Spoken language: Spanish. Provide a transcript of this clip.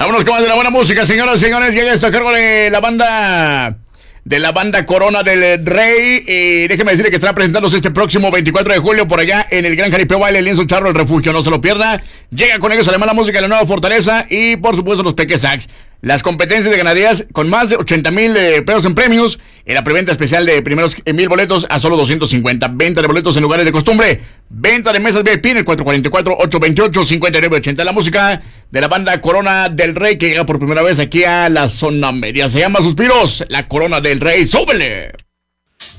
Vámonos con más de la buena música, señoras y señores. Llega esto a cargo de la banda Corona del Rey. Déjeme decirle que estará presentándose este próximo 24 de julio por allá en el Gran Jaripeo Baile, Lienzo Charro, El Refugio. No se lo pierda. Llega con ellos además la música de la Nueva Fortaleza y por supuesto los Peque Sax. Las competencias de ganaderías con más de 80,000 pesos en premios. En la preventa especial de primeros 1,000 boletos a solo 250. Venta de boletos en lugares de costumbre. Venta de mesas VIP en el 444-828-5980. La música de la banda Corona del Rey que llega por primera vez aquí a la zona media. Se llama Suspiros, la Corona del Rey. ¡Súbele!